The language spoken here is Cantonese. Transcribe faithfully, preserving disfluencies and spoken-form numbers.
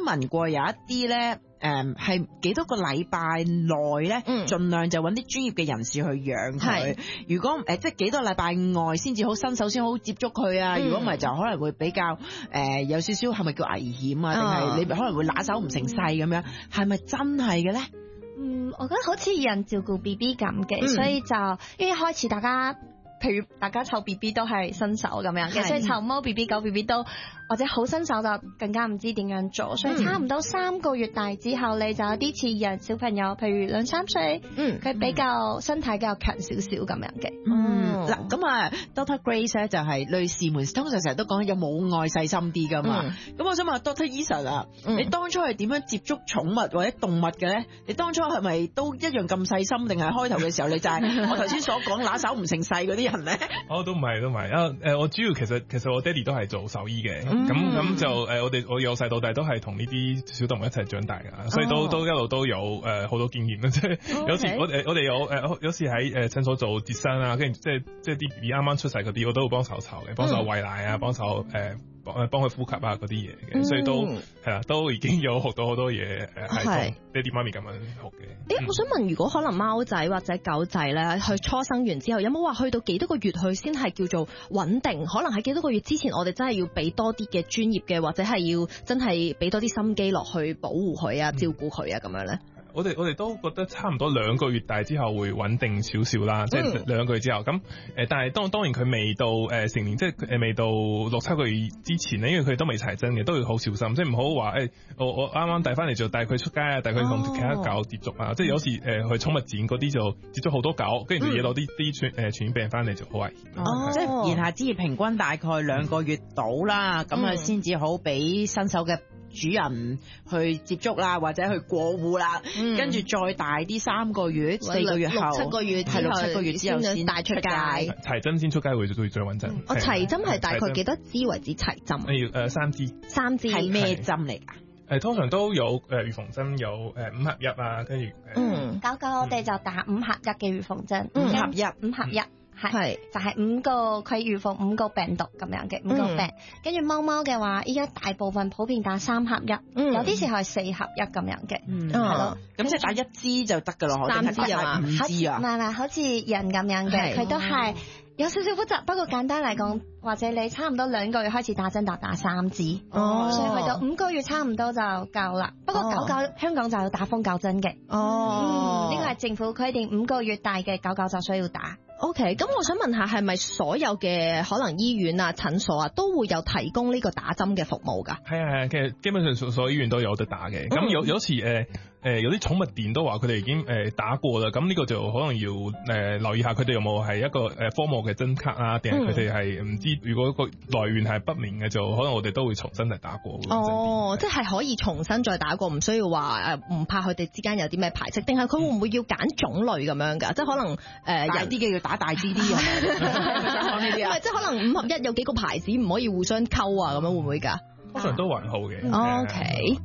聞過有一啲咧。誒係幾多個禮拜內咧，嗯、盡量就揾啲專業嘅人士去養佢。如果誒、呃、即係幾多禮拜外先至好新手先好接觸佢啊？如果唔係就可能會比較誒、呃、有少少係咪叫危險啊？定係你可能會拿手唔成勢咁樣？係咪真係嘅咧？ 嗯，我覺得好似人照顧 B B 咁嘅，嗯、所以就因為一開始大家。譬如大家湊 B B 都係新手咁樣嘅，所以湊貓 B B 狗 B B 都或者好新手就更加唔知點樣做，所以差唔多三個月大之後，你就有啲似人小朋友，譬如兩三歲，嗯，佢比較身體比較強少少咁樣嘅。 嗯，嗱咁啊 ，Doctor Grace 咧就係女士們通常成日都講有母愛細心啲噶嘛。咁、嗯、我想問 Doctor Eason 啊，嗯、你當初係點樣接觸寵物或者動物嘅咧？你當初係咪都一樣咁細心，定係開頭嘅時候你就係我頭先所講拿手唔成勢嗰啲人？ 哦，都唔係，都唔係啊！誒，我主要其實其實我爹哋都係做獸醫嘅，咁咁、嗯、就誒、呃，我哋我由細到大都係同呢啲小動物一齊長大噶，所以都、哦、都一路都有誒好、呃、多經驗啦。即係有時我誒我哋有誒、呃、有時喺誒診所做接生啊，跟住即係即係啲 B B 啱啱出世嗰啲，我都會幫手湊嘅，幫手餵奶啊，幫手誒。呃幫幫佢呼吸啊嗰啲嘢嘅，嗯、所以都係啦，都已經有學到好多嘢誒，係同爹哋媽咪咁樣學嘅。誒、欸，我想問，如果可能貓仔或者狗仔咧，佢初生完之後，有冇話去到幾多個月佢先係叫做穩定？可能喺幾多個月之前，我哋真係要俾多啲嘅專業嘅，或者係要真係俾多啲心機落去保護佢啊、照顧佢啊咁樣咧？我哋我哋都覺得差唔多兩個月大之後會穩定少少啦，即係兩個月之後。咁誒、呃，但係當當然佢未到誒、呃、成年，即係誒未到六七個月之前咧，因為佢都未齊真嘅，都要好小心，即係唔好話誒，我我啱啱帶翻嚟就帶佢出街啊，帶佢同其他狗接觸啊，哦、即係有時誒、呃、去寵物展嗰啲就接觸好多狗，跟住就惹到啲啲傳誒傳染病翻嚟就好危險。 哦，即係言下之意，平均大概兩個月到啦，咁啊先至好俾新手嘅主人去接觸啦，或者去過戶啦，嗯、跟住再大啲三個月、四個月後、 六七個月係六七個月之後先帶出街， 齊針先出街會最最穩陣。 我齊針係大概幾多支為止齊針？ 要誒三支， 三支係咩針嚟㗎？ 誒通常都有誒預防針，有誒五合一啊，跟住嗯，狗狗我哋就打五合一嘅預防針， 五合一， 五合一。係，就係五個佢預防五個病毒咁樣嘅五個病，跟住貓貓嘅話，依家大部分普遍打三合一，有啲時候係四合一咁樣嘅，係咯，咁即係打一支就得噶咯， 三支啊， 五支啊， 唔係唔係，好似人咁樣嘅，佢都係有少少複雜，不過簡單嚟講，或者你差唔多兩個月開始打針，就打三支，哦，所以去到五個月差唔多就夠啦。不過狗狗香港就要打瘋狗針嘅，哦，呢個係政府規定，五個月大嘅狗狗就需要打。OK， 咁我想問下，係咪所有嘅可能醫院啊、診所啊都會有提供呢個打針嘅服務㗎？ 係啊係啊，其實基本上所所有醫院都有得打嘅。咁、嗯、有有時誒誒、呃、有啲寵物店都話佢哋已經誒、呃、打過啦。咁呢個就可能要誒、呃、留意下佢哋有冇係一個誒科目嘅針卡啊，定係佢哋係唔知如果個來源係不明嘅，就可能我哋都會重新嚟打過。 哦，即係可以重新再打過，唔需要話誒唔怕佢哋之間有啲咩排斥，定係佢會唔會要揀種類咁樣㗎？嗯、即係可能誒、呃、大啲嘅要打大支啲啊，講呢啲啊，即係可能五合一有幾個牌子唔可以互相溝啊，咁樣會唔會㗎？ 通常都還好嘅。 O K，